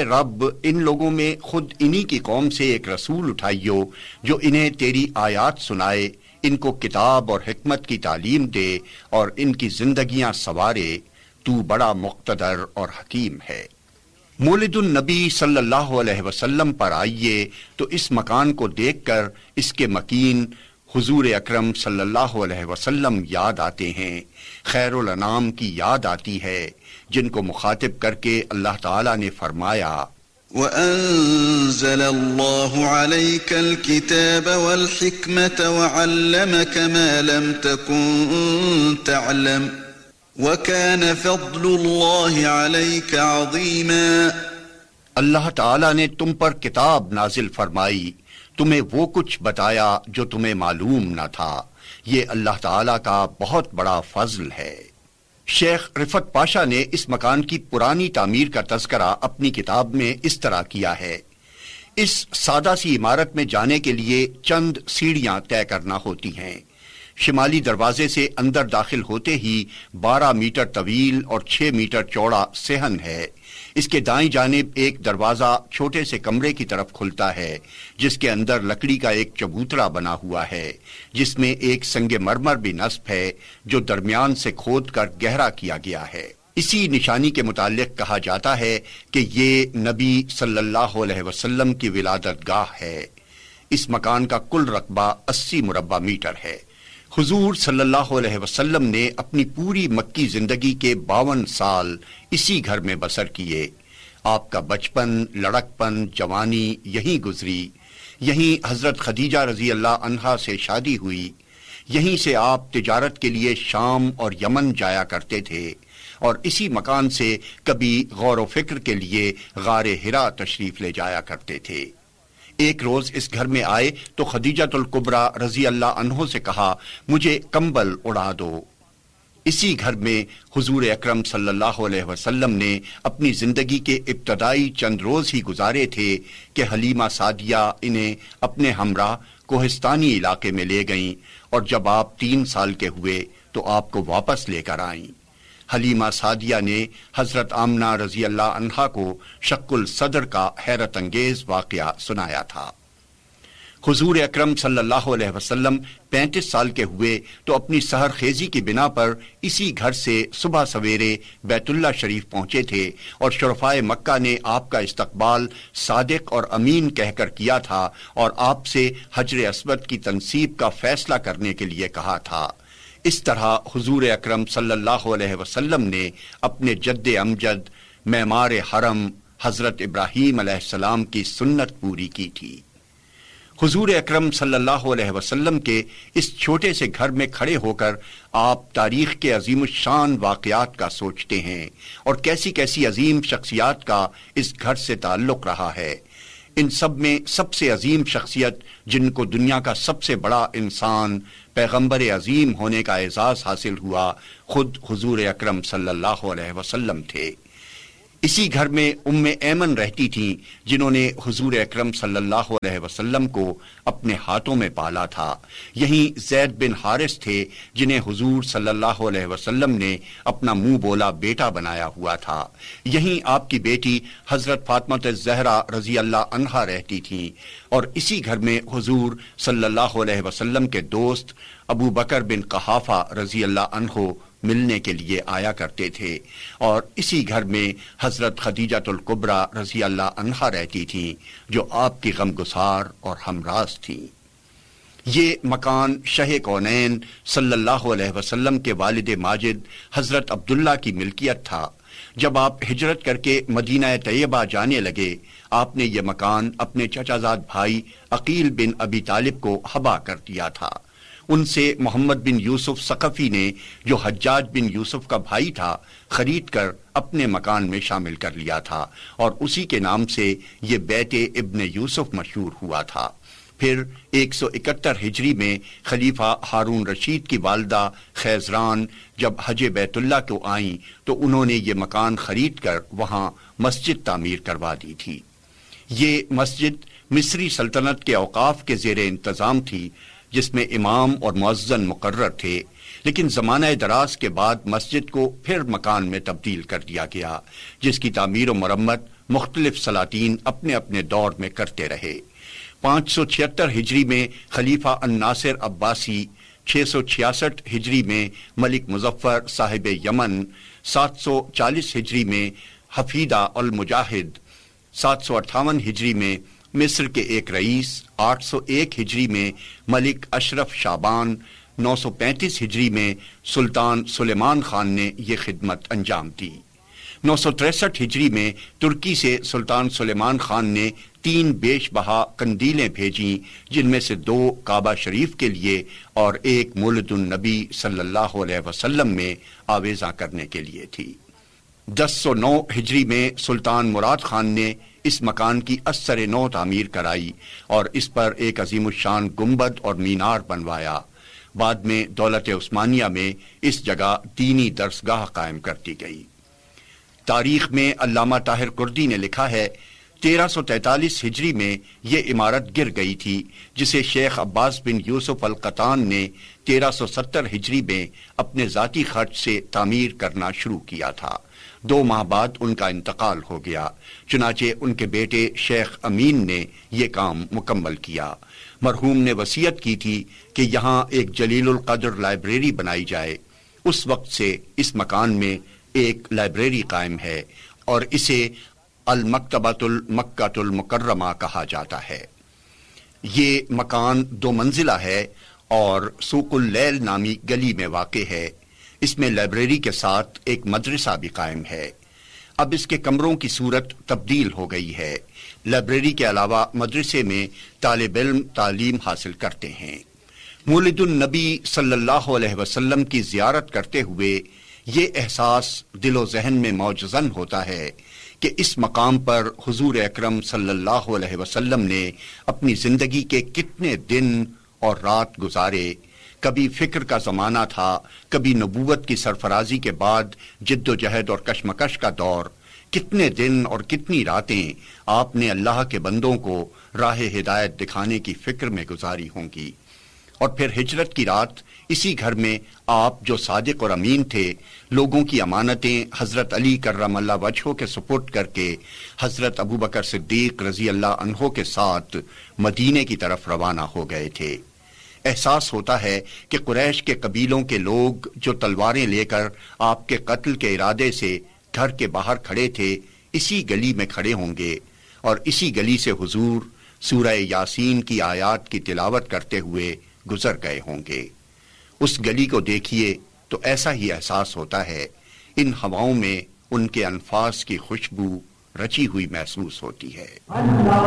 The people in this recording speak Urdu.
رب ان لوگوں میں خود انہی کی قوم سے ایک رسول اٹھائیو جو انہیں تیری آیات سنائے، ان کو کتاب اور حکمت کی تعلیم دے اور ان کی زندگیاں سنوارے، تو بڑا مقتدر اور حکیم ہے۔ مولد النبی صلی اللہ علیہ وسلم پر آئیے تو اس مکان کو دیکھ کر اس کے مکین حضور اکرم صلی اللہ علیہ وسلم یاد آتے ہیں، خیر الانام کی یاد آتی ہے، جن کو مخاطب کر کے اللہ تعالیٰ نے فرمایا وَأَنزَلَ اللَّهُ عَلَيْكَ الْكِتَابَ وَالْحِكْمَةَ وَعَلَّمَكَ مَا لَمْ تَكُنْ تَعْلَمُ وَكَانَ فَضْلُ اللَّهِ عَلَيْكَ عَظِيمًا۔ اللہ تعالیٰ نے تم پر کتاب نازل فرمائی، تمہیں وہ کچھ بتایا جو تمہیں معلوم نہ تھا، یہ اللہ تعالیٰ کا بہت بڑا فضل ہے۔ شیخ رفعت پاشا نے اس مکان کی پرانی تعمیر کا تذکرہ اپنی کتاب میں اس طرح کیا ہے۔ اس سادہ سی عمارت میں جانے کے لیے چند سیڑھیاں طے کرنا ہوتی ہیں۔ شمالی دروازے سے اندر داخل ہوتے ہی 12 میٹر طویل اور 6 میٹر چوڑا صحن ہے۔ اس کے دائیں جانب ایک دروازہ چھوٹے سے کمرے کی طرف کھلتا ہے، جس کے اندر لکڑی کا ایک چبوترا بنا ہوا ہے، جس میں ایک سنگ مرمر بھی نصب ہے جو درمیان سے کھود کر گہرا کیا گیا ہے۔ اسی نشانی کے متعلق کہا جاتا ہے کہ یہ نبی صلی اللہ علیہ وسلم کی ولادت گاہ ہے۔ اس مکان کا کل رقبہ 80 مربع میٹر ہے۔ حضور صلی اللہ علیہ وسلم نے اپنی پوری مکی زندگی کے 52 سال اسی گھر میں بسر کیے۔ آپ کا بچپن، لڑکپن، جوانی یہیں گزری۔ یہیں حضرت خدیجہ رضی اللہ عنہا سے شادی ہوئی۔ یہیں سے آپ تجارت کے لیے شام اور یمن جایا کرتے تھے، اور اسی مکان سے کبھی غور و فکر کے لیے غار حرا تشریف لے جایا کرتے تھے۔ ایک روز اس گھر میں آئے تو خدیجۃ الکبریٰ رضی اللہ عنہ سے کہا، مجھے کمبل اڑا دو۔ اسی گھر میں حضور اکرم صلی اللہ علیہ وسلم نے اپنی زندگی کے ابتدائی چند روز ہی گزارے تھے کہ حلیمہ سعدیہ انہیں اپنے ہمراہ کوہستانی علاقے میں لے گئیں، اور جب آپ 3 سال کے ہوئے تو آپ کو واپس لے کر آئیں۔ حلیمہ سعدیہ نے حضرت آمنہ رضی اللہ عنہا کو شق الصدر کا حیرت انگیز واقعہ سنایا تھا۔ حضور اکرم صلی اللہ علیہ وسلم 35 سال کے ہوئے تو اپنی سحر خیزی کی بنا پر اسی گھر سے صبح سویرے بیت اللہ شریف پہنچے تھے، اور شرفائے مکہ نے آپ کا استقبال صادق اور امین کہہ کر کیا تھا، اور آپ سے حجر اسود کی تنصیب کا فیصلہ کرنے کے لیے کہا تھا۔ اس طرح حضور اکرم صلی اللہ علیہ وسلم نے اپنے جد امجد معمار حرم حضرت ابراہیم علیہ السلام کی سنت پوری کی تھی۔ حضور اکرم صلی اللہ علیہ وسلم کے اس چھوٹے سے گھر میں کھڑے ہو کر آپ تاریخ کے عظیم الشان واقعات کا سوچتے ہیں، اور کیسی کیسی عظیم شخصیات کا اس گھر سے تعلق رہا ہے۔ ان سب میں سب سے عظیم شخصیت جن کو دنیا کا سب سے بڑا انسان، پیغمبر عظیم ہونے کا اعزاز حاصل ہوا، خود حضور اکرم صلی اللہ علیہ وسلم تھے۔ اسی گھر میں ام ایمن رہتی تھیں، جنہوں نے حضور اکرم صلی اللہ علیہ وسلم کو اپنے ہاتھوں میں پالا تھا۔ یہیں زید بن حارث تھے، جنہیں حضور صلی اللہ علیہ وسلم نے اپنا منہ بولا بیٹا بنایا ہوا تھا۔ یہیں آپ کی بیٹی حضرت فاطمہ الزہرا رضی اللہ عنہا رہتی تھیں، اور اسی گھر میں حضور صلی اللہ علیہ وسلم کے دوست ابو بکر بن قحافہ رضی اللہ عنہ ملنے کے لیے آیا کرتے تھے، اور اسی گھر میں حضرت خدیجۃ الکبریٰ رضی اللہ عنہا رہتی تھیں، جو آپ کی غمگسار اور ہمراز تھیں۔ یہ مکان شہ کونین صلی اللہ علیہ وسلم کے والد ماجد حضرت عبداللہ کی ملکیت تھا۔ جب آپ ہجرت کر کے مدینہ طیبہ جانے لگے، آپ نے یہ مکان اپنے چچا زاد بھائی عقیل بن ابی طالب کو حبا کر دیا تھا۔ ان سے محمد بن یوسف ثقفی نے، جو حجاج بن یوسف کا بھائی تھا، خرید کر اپنے مکان میں شامل کر لیا تھا، اور اسی کے نام سے یہ بیت ابن یوسف مشہور ہوا تھا۔ پھر 171 ہجری میں خلیفہ ہارون رشید کی والدہ خیزران جب حج بیت اللہ کو آئیں تو انہوں نے یہ مکان خرید کر وہاں مسجد تعمیر کروا دی تھی۔ یہ مسجد مصری سلطنت کے اوقاف کے زیر انتظام تھی، جس میں امام اور مؤذن مقرر تھے۔ لیکن زمانہ دراز کے بعد مسجد کو پھر مکان میں تبدیل کر دیا گیا، جس کی تعمیر و مرمت مختلف سلاطین اپنے اپنے دور میں کرتے رہے۔ 576 ہجری میں خلیفہ الناصر عباسی، 666 ہجری میں ملک مظفر صاحب یمن، 740 ہجری میں حفیدہ المجاہد، 758 ہجری میں مصر کے ایک رئیس، 801 ہجری میں ملک اشرف شابان، 935 ہجری میں سلطان سلیمان خان نے یہ خدمت انجام دی۔ 963 ہجری میں ترکی سے سلطان سلیمان خان نے 3 بیش بہا قندیلیں بھیجیں، جن میں سے 2 کعبہ شریف کے لیے اور 1 مولد النبی صلی اللہ علیہ وسلم میں آویزاں کرنے کے لیے تھی۔ 1009 ہجری میں سلطان مراد خان نے اس مکان کی ازسر نو تعمیر کرائی اور اس پر ایک عظیم الشان گنبد اور مینار بنوایا۔ بعد میں دولت عثمانیہ میں اس جگہ دینی درسگاہ قائم کر دی گئی۔ تاریخ میں علامہ طاہر کردی نے لکھا ہے 1343 ہجری میں یہ عمارت گر گئی تھی، جسے شیخ عباس بن یوسف القطان نے 1370 ہجری میں اپنے ذاتی خرچ سے تعمیر کرنا شروع کیا تھا۔ 2 ماہ بعد ان کا انتقال ہو گیا، چنانچہ ان کے بیٹے شیخ امین نے یہ کام مکمل کیا۔ مرحوم نے وصیت کی تھی کہ یہاں ایک جلیل القدر لائبریری بنائی جائے۔ اس وقت سے اس مکان میں ایک لائبریری قائم ہے اور اسے المکتبۃ المکۃ المکرمہ کہا جاتا ہے۔ یہ مکان 2 منزلہ ہے اور سوق اللیل نامی گلی میں واقع ہے۔ اس میں لائبریری کے ساتھ ایک مدرسہ بھی قائم ہے۔ اب اس کے کمروں کی صورت تبدیل ہو گئی ہے۔ لائبریری کے علاوہ مدرسے میں طالب علم تعلیم حاصل کرتے ہیں۔ مولد النبی صلی اللہ علیہ وسلم کی زیارت کرتے ہوئے یہ احساس دل و ذہن میں موجزن ہوتا ہے کہ اس مقام پر حضور اکرم صلی اللہ علیہ وسلم نے اپنی زندگی کے کتنے دن اور رات گزارے۔ کبھی فکر کا زمانہ تھا، کبھی نبوت کی سرفرازی کے بعد جد و جہد اور کشمکش کا دور۔ کتنے دن اور کتنی راتیں آپ نے اللہ کے بندوں کو راہ ہدایت دکھانے کی فکر میں گزاری ہوں گی۔ اور پھر ہجرت کی رات اسی گھر میں آپ جو صادق اور امین تھے، لوگوں کی امانتیں حضرت علی کرم اللہ وجہہ کے سپرد کر کے حضرت ابوبکر صدیق رضی اللہ عنہ کے ساتھ مدینے کی طرف روانہ ہو گئے تھے۔ احساس ہوتا ہے کہ قریش کے قبیلوں کے لوگ جو تلواریں لے کر آپ کے قتل کے ارادے سے گھر کے باہر کھڑے تھے، اسی گلی میں کھڑے ہوں گے اور اسی گلی سے حضور سورہ یاسین کی آیات کی تلاوت کرتے ہوئے گزر گئے ہوں گے۔ اس گلی کو دیکھیے تو ایسا ہی احساس ہوتا ہے، ان ہواؤں میں ان کے انفاس کی خوشبو رچی ہوئی محسوس ہوتی ہے۔